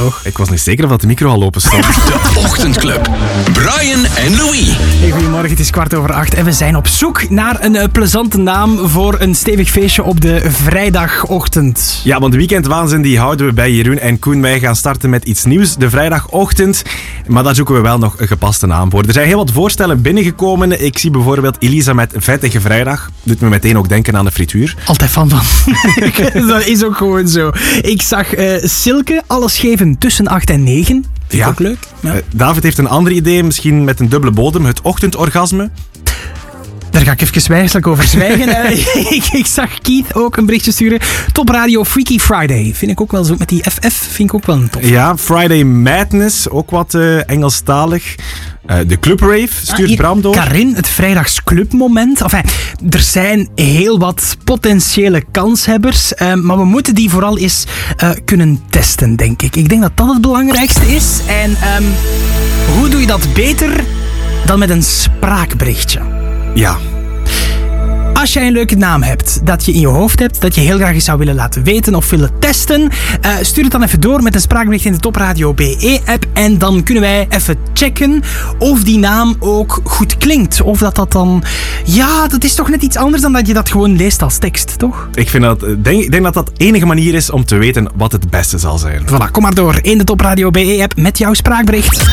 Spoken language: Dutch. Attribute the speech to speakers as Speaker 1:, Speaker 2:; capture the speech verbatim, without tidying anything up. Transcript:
Speaker 1: toch?
Speaker 2: Ik was niet zeker of dat de micro al open stond.
Speaker 3: De Ochtendclub. Brian en Louis.
Speaker 1: Hey, goedemorgen, het is kwart over acht en we zijn op zoek naar een uh, plezante naam voor een stevig feestje op de vrijdagochtend.
Speaker 2: Ja, want de weekendwaanzin die houden we bij Jeroen en Koen. Wij gaan starten met iets nieuws, de vrijdagochtend. Maar daar zoeken we wel nog een gepaste naam voor. Er zijn heel wat voorstellen binnengekomen. Ik zie bijvoorbeeld Elisa met Vettige Vrijdag. Doet me meteen ook denken aan de frituur.
Speaker 1: Altijd fan van. Dat is ook gewoon zo. Ik zag uh, Silke alles geven tussen acht en negen. Vind ik
Speaker 2: Ja.
Speaker 1: ook leuk. Ja.
Speaker 2: Uh, David heeft een ander idee, misschien met een dubbele bodem. Het ochtendorgasme.
Speaker 1: Daar ga ik even wijselijk over zwijgen. uh, ik, ik zag Keith ook een berichtje sturen. Top Radio Freaky Friday. Vind ik ook wel zo. Met die F F vind ik ook wel een top.
Speaker 2: Ja, Friday Madness, ook wat uh, Engelstalig. Uh, de Club Rave stuurt
Speaker 1: Hier,
Speaker 2: Bram door.
Speaker 1: Karin, het vrijdagsclubmoment. Enfin, er zijn heel wat potentiële kanshebbers, uh, maar we moeten die vooral eens uh, kunnen testen, denk ik. Ik denk dat dat het belangrijkste is. En um, hoe doe je dat beter dan met een spraakberichtje?
Speaker 2: Ja.
Speaker 1: Als jij een leuke naam hebt, dat je in je hoofd hebt, dat je heel graag eens zou willen laten weten of willen testen, uh, stuur het dan even door met een spraakbericht in de Top Radio B E-app en dan kunnen wij even checken of die naam ook goed klinkt. Of dat dat dan... Ja, dat is toch net iets anders dan dat je dat gewoon leest als tekst, toch?
Speaker 2: Ik vind dat, denk, ik denk dat dat de enige manier is om te weten wat het beste zal zijn.
Speaker 1: Voilà, kom maar door in de Top Radio B E-app met jouw spraakbericht.